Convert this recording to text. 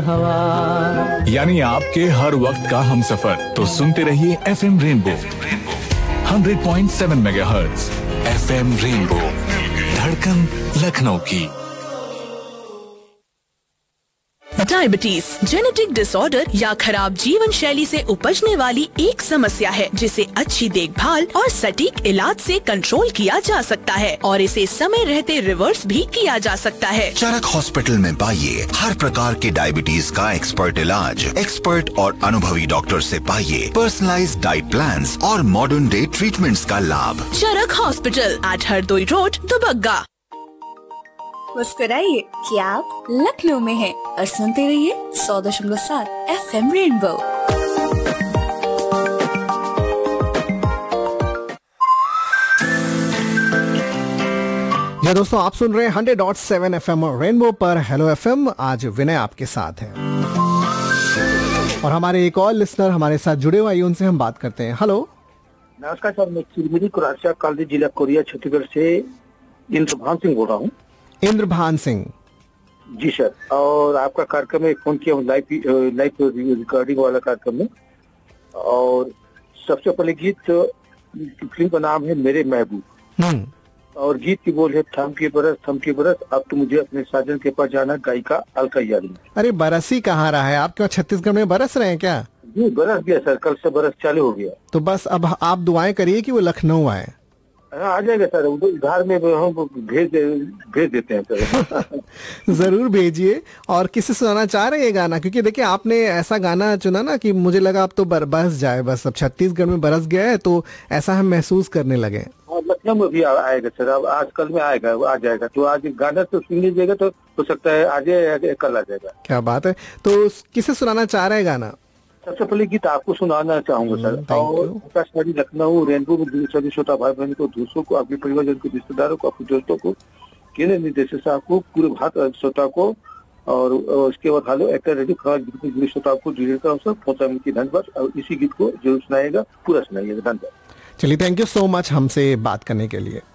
हवा। यानी आपके हर वक्त का हमसफर। तो सुनते रहिए FM rainbow 100.7 megahertz. FM rainbow, धड़कन लखनऊ की। डायबिटीज जेनेटिक डिसऑर्डर या खराब जीवन शैली से उपजने वाली एक समस्या है जिसे अच्छी देखभाल और सटीक इलाज से कंट्रोल किया जा सकता है और इसे समय रहते रिवर्स भी किया जा सकता है। चरक हॉस्पिटल में पाइए हर प्रकार के डायबिटीज का एक्सपर्ट इलाज। एक्सपर्ट और अनुभवी डॉक्टर से पाइए पर्सनलाइज्ड डाइट प्लान्स और मॉडर्न डे ट्रीटमेंट्स का लाभ। चरक hospital eight Hardoi road, Dubagga. मुस्कुराइए कि आप लखनऊ में हैं और सुनते रहिए 100.7 FM रेनबो। जी दोस्तों, आप सुन रहे हैं 100.7 FM रेनबो पर हेलो FM। आज विनय आपके साथ है और हमारे एक और लिसनर हमारे साथ जुड़े हुए, उनसे हम बात करते हैं। हेलो, नमस्कार सर, मैं चिरमिरी कुरासिया कॉलेज, जिला कोरिया, छत्तीसगढ़ से इंद्रभान सिंह बोल रहा हूँ। इंद्रभान सिंह जी सर, और आपका कार्यक्रम में फोन किया हूँ, लाइव रिकॉर्डिंग वाला कार्यक्रम में। और सबसे पहले गीत, फिल्म का नाम है मेरे महबूब और गीत की बोल है थम के बरस अब तो मुझे अपने साजन के पास जाना, गायिका अलका याग्निक। अरे बरस ही कहाँ रहा है, आप क्या छत्तीसगढ़ में बरस रहे हैं क्या? जी बरस गया सर, कल से बरस चालू हो गया। तो बस अब आप दुआएं करिए कि वो लखनऊ आए। आ जाएगा सर, उधार में हम भेज देते हैं सर। जरूर भेजिए। और किसी सुनाना चाह रहे हैं ये गाना? क्योंकि देखिए आपने ऐसा गाना चुना ना कि मुझे लगा अब तो बरस जाए, बस अब छत्तीसगढ़ में बरस गया है तो ऐसा हम महसूस करने लगे। लखनऊ में भी आएगा सर, अब आजकल में आएगा, आ जाएगा। तो आज गाना तो सुन लीजिएगा तो हो सकता है आज या कल आ जाएगा। क्या बात है। तो किसे सुनाना चाह रहे हैं गाना? सबसे पहले गीत आपको सुनाना चाहूंगा सर, और आकाशवाणी लखनऊ रेनबो में सभी श्रोता भाई बहन को, दोस्तों को, आपके परिवारजन को, रिश्तेदारों को, अपने दोस्तों को, केंद्रीय निदेशक साहब को, पूरे भारत श्रोता को, और उसके बाद हेलो एक्टर रेडियो खबर श्रोता को पहुंचाने की धन्यवाद। और इसी गीत को जरूर सुनाएगा, पूरा सुनाइएगा। धन्यवाद। चलिए, थैंक यू सो मच हमसे बात करने के लिए।